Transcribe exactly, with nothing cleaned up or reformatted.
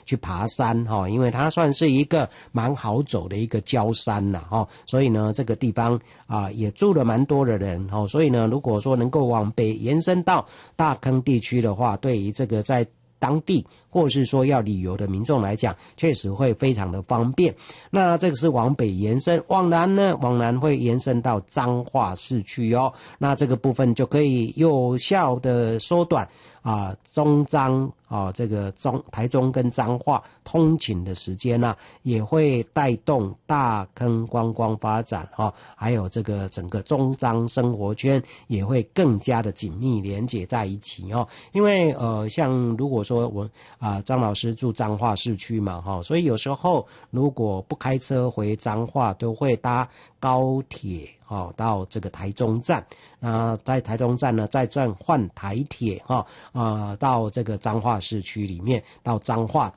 去爬山哈，因为它算是一个蛮好走的一个郊山呐哈，所以呢这个地方啊也住了蛮多的人哈，所以呢如果说能够往北延伸到大坑地区的话，对于这个在当地或是说要旅游的民众来讲，确实会非常的方便。那这个是往北延伸，往南呢，往南会延伸到彰化市区哦。那这个部分就可以有效的缩短啊中彰啊这个中台中跟彰化通勤的时间呢、啊，也会带动大坑观光发展哦，还有这个整个中彰生活圈也会更加的紧密连结在一起哦。因为呃像如果说我啊、呃、张老师住彰化市区嘛哈、哦，所以有时候如果不开车回彰化，都会搭高铁哦到这个台中站。那在台中站呢，再转换台铁哈啊、呃、到这个彰化市区里面，到彰化